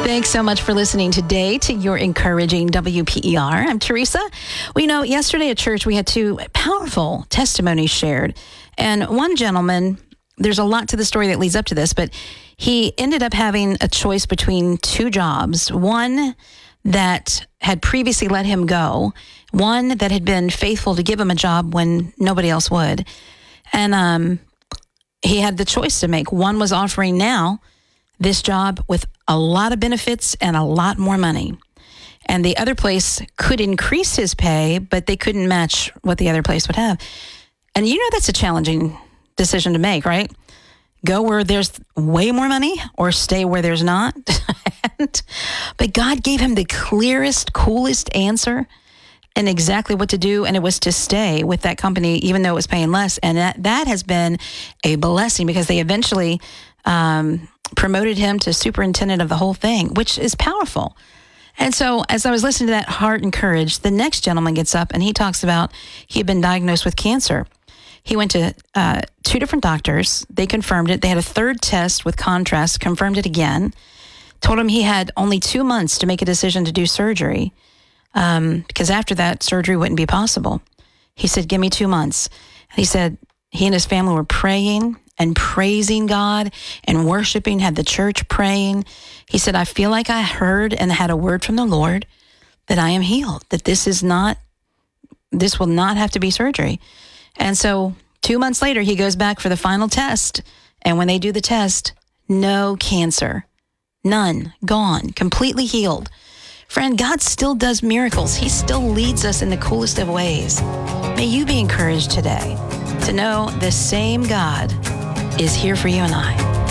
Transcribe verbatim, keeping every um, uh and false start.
Thanks so much for listening today to your encouraging W P E R. I'm Teresa. Well, you know, yesterday at church, we had two powerful testimonies shared. And one gentleman, there's a lot to the story that leads up to this, but he ended up having a choice between two jobs. One that had previously let him go, one that had been faithful to give him a job when nobody else would. And um, he had the choice to make. One was offering now this job with a lot of benefits and a lot more money. And the other place could increase his pay, but they couldn't match what the other place would have. And you know that's a challenging decision to make, right? Go where there's way more money or stay where there's not. and, but God gave him the clearest, coolest answer and exactly what to do. And it was to stay with that company, even though it was paying less. And that, that has been a blessing because they eventually um, promoted him to superintendent of the whole thing, which is powerful. And so as I was listening to that Heart and Courage, the next gentleman gets up and he talks about he had been diagnosed with cancer. He went to uh, two different doctors. They confirmed it. They had a third test with contrast, confirmed it again, told him he had only two months to make a decision to do surgery um, because after that, surgery wouldn't be possible. He said, give me two months. And he said he and his family were praying and praising God and worshiping, had the church praying. He said, I feel like I heard and had a word from the Lord that I am healed, that this is not, this will not have to be surgery. And so two months later, he goes back for the final test. And when they do the test, no cancer, none, gone, completely healed. Friend, God still does miracles. He still leads us in the coolest of ways. May you be encouraged today to know the same God is here for you and I.